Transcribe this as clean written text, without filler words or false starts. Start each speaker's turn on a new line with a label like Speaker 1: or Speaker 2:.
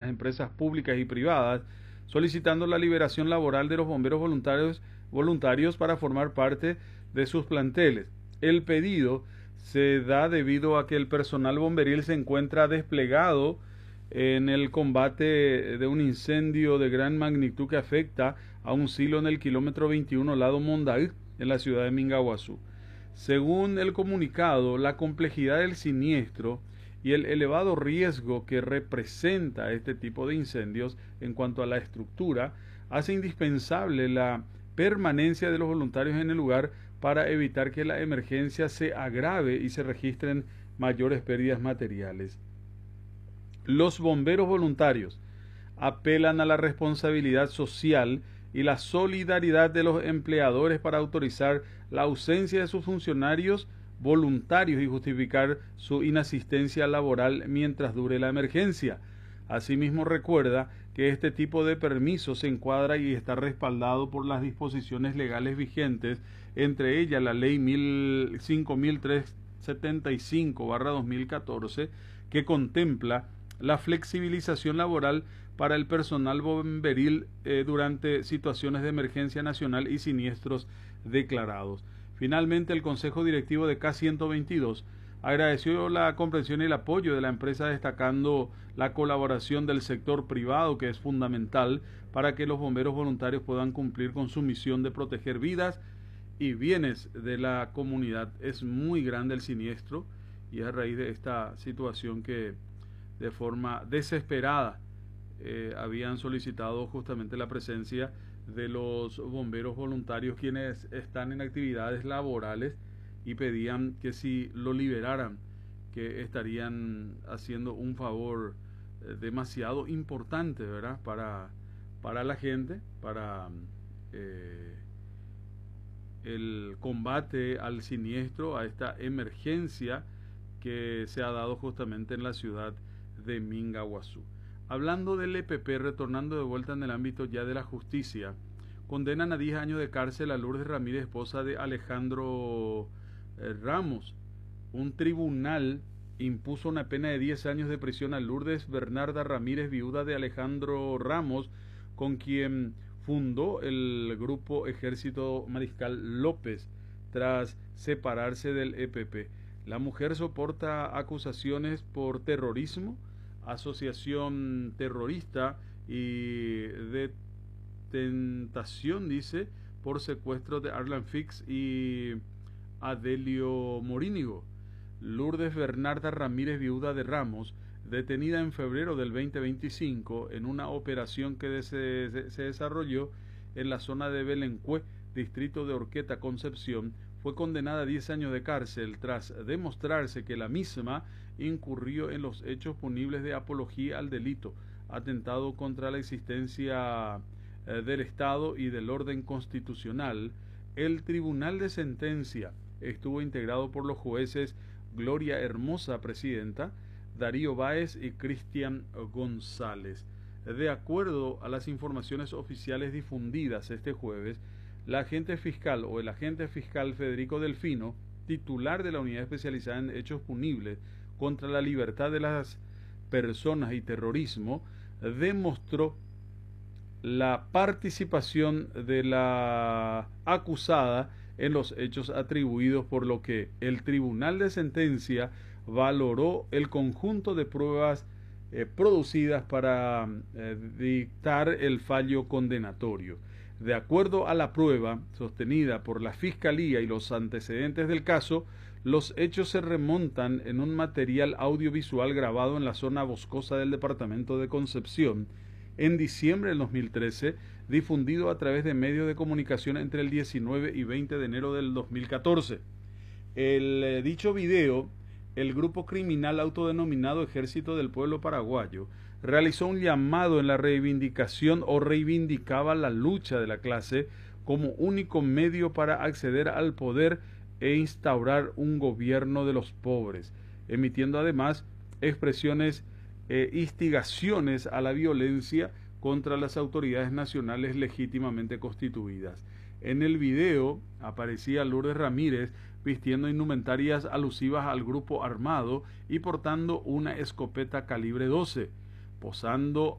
Speaker 1: empresas públicas y privadas, solicitando la liberación laboral de los bomberos voluntarios para formar parte de sus planteles. El pedido se da debido a que el personal bomberil se encuentra desplegado en el combate de un incendio de gran magnitud que afecta a un silo en el kilómetro 21 lado Mondaí, en la ciudad de Mingaguazú. Según el comunicado, la complejidad del siniestro y el elevado riesgo que representa este tipo de incendios en cuanto a la estructura hace indispensable la permanencia de los voluntarios en el lugar para evitar que la emergencia se agrave y se registren mayores pérdidas materiales. Los bomberos voluntarios apelan a la responsabilidad social y la solidaridad de los empleadores para autorizar la ausencia de sus funcionarios voluntarios y justificar su inasistencia laboral mientras dure la emergencia. Asimismo, recuerda que este tipo de permiso se encuadra y está respaldado por las disposiciones legales vigentes, entre ellas la Ley 5375/2014, que contempla la flexibilización laboral para el personal bomberil durante situaciones de emergencia nacional y siniestros declarados. Finalmente, el Consejo Directivo de K122 agradeció la comprensión y el apoyo de la empresa, destacando la colaboración del sector privado, que es fundamental para que los bomberos voluntarios puedan cumplir con su misión de proteger vidas y bienes de la comunidad. Es muy grande el siniestro y es a raíz de esta situación que de forma desesperada habían solicitado justamente la presencia de los bomberos voluntarios, quienes están en actividades laborales, y pedían que si lo liberaran, que estarían haciendo un favor demasiado importante, ¿verdad?, para la gente, para el combate al siniestro, a esta emergencia que se ha dado justamente en la ciudad de Mingaguazú. Hablando del EPP, retornando de vuelta en el ámbito ya de la justicia, condenan a 10 años de cárcel a Lourdes Ramírez, esposa de Alejandro Ramos. Un tribunal impuso una pena de 10 años de prisión a Lourdes Bernarda Ramírez, viuda de Alejandro Ramos, con quien fundó el grupo Ejército Mariscal López tras separarse del EPP. La mujer soporta acusaciones por terrorismo, asociación terrorista y de tentación, dice, por secuestro de Arlan Fix y Adelio Morínigo. Lourdes Bernarda Ramírez, viuda de Ramos, detenida en febrero del 2025 en una operación que se desarrolló en la zona de Belencué, distrito de Horqueta, Concepción, fue condenada a 10 años de cárcel tras demostrarse que la misma incurrió en los hechos punibles de apología al delito, atentado contra la existencia del Estado y del orden constitucional. El tribunal de sentencia estuvo integrado por los jueces Gloria Hermosa, presidenta, Darío Báez y Cristian González. De acuerdo a las informaciones oficiales difundidas este jueves, el agente fiscal Federico Delfino, titular de la unidad especializada en hechos punibles contra la libertad de las personas y terrorismo, demostró la participación de la acusada en los hechos atribuidos, por lo que el tribunal de sentencia valoró el conjunto de pruebas producidas para dictar el fallo condenatorio. De acuerdo a la prueba sostenida por la Fiscalía y los antecedentes del caso, los hechos se remontan en un material audiovisual grabado en la zona boscosa del departamento de Concepción en diciembre del 2013, difundido a través de medios de comunicación entre el 19 y 20 de enero del 2014. Dicho video, el grupo criminal autodenominado Ejército del Pueblo Paraguayo realizó un llamado en la reivindicación o reivindicaba la lucha de la clase como único medio para acceder al poder e instaurar un gobierno de los pobres, emitiendo además expresiones instigaciones a la violencia contra las autoridades nacionales legítimamente constituidas. En el video aparecía Lourdes Ramírez vistiendo indumentarias alusivas al grupo armado y portando una escopeta calibre 12, posando